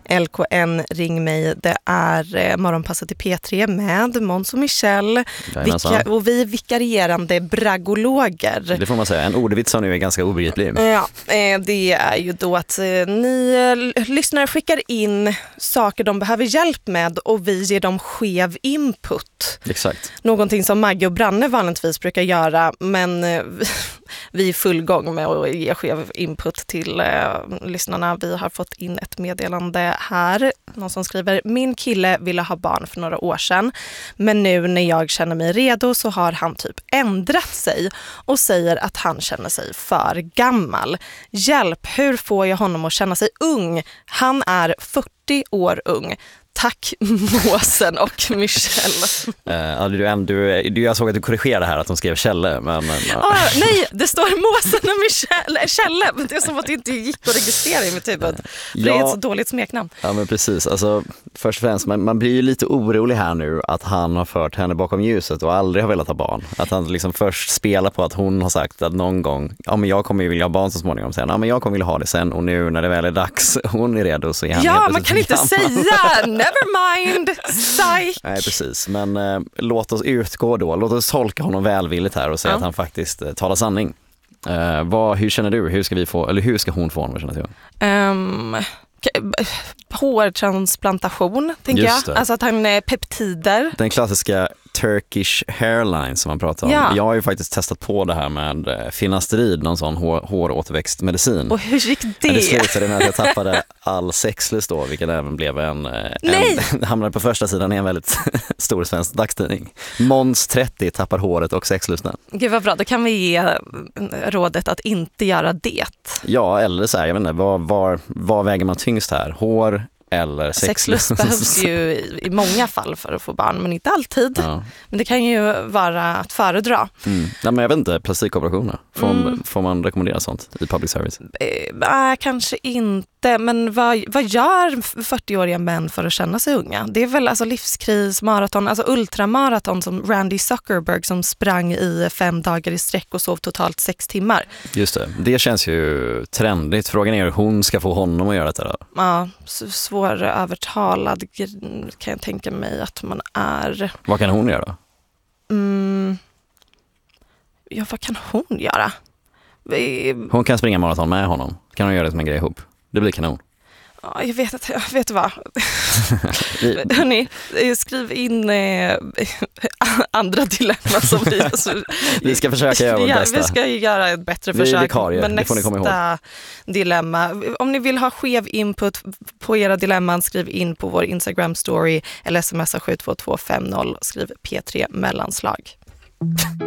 LKN ring mig. Det är morgonpasset i P3 med Måns och Michelle. Och vi är vikarierande bragologer. Det får man säga. En ordvits som nu är ganska obegriplig. Ja, det är ju då att ni lyssnare skickar in saker de behöver hjälp med och vi ger dem skev input. Exakt. Någonting som Maggie och Branne vanligtvis brukar göra, men vi är full gång med att ge skev input till lyssnarna. Vi har fått in ett meddelande här. Någon som skriver: min kille ville ha barn för några år sedan, men nu när jag känner mig redo så har han typ ändrat sig och säger att han känner sig för gammal. Hjälp, hur får jag honom att känna sig ung? Han är 40 år ung. Tack Måsen och Michelle. Jag såg att du korrigerade här att de skrev Kjelle. Nej, det står Måsen och Michelle. Kjelle, men det är som att det inte gick att registrera i mitt huvud. Det är ett så dåligt smeknamn. Ja, men precis. Alltså, först och främst, man blir ju lite orolig här nu att han har fört henne bakom ljuset och aldrig har velat ha barn. Att han liksom först spelar på att hon har sagt att någon gång, ja men jag kommer ju vilja ha barn så småningom sen. Ja men jag kommer vilja ha det sen och nu när det väl är dags, hon är redo så är han. Ja, man kan inte säga never mind, psych. Nej, precis. Men låt oss utgå då. Låt oss tolka honom välvilligt här och säga att han faktiskt talar sanning. Hur känner du? Hur ska hon få honom att känna till? Hårtransplantation, tänker jag. Alltså att han är peptider. Den klassiska Turkish hairline som man pratar om. Ja. Jag har ju faktiskt testat på det här med finasterid, någon sån håråterväxtmedicin. Och hur gick det? Men det slutade med att jag tappade all sexlust då, vilket även blev hamnade på första sidan i en väldigt stor svensk dagstidning. Måns 30 tappar håret och sexlusten. Gud vad bra, då kan vi ge rådet att inte göra det. Ja, eller så här, jag vet inte, vad väger man tyngst här? Hår eller sexlust behövs ju i många fall för att få barn, men inte alltid. Ja. Men det kan ju vara att föredra. Ja, men jag vet inte, plastikoperationer. Får man rekommendera sånt i public service? Kanske inte, men vad gör 40-åriga män för att känna sig unga? Det är väl alltså livskris, maraton, alltså ultramaraton som Randy Zuckerberg som sprang i 5 dagar i sträck och sov totalt 6 timmar. Just det känns ju trendigt. Frågan är hur hon ska få honom att göra det där. Ja, svårövertalad kan jag tänka mig att man är. Vad kan hon göra? Ja, vad kan hon göra? Hon kan springa maraton med honom. Kan hon göra det som en grej ihop? Det blir kanon. Ja, jag vet vad. Hörrni, skriv in andra dilemma som vi ska försöka göra vårt bästa. Vi ska göra ett bättre försök. Men nästa dilemma. Om ni vill ha skev input på era dilemman, skriv in på vår Instagram story eller smsa 72250, skriv P3 mellanslag.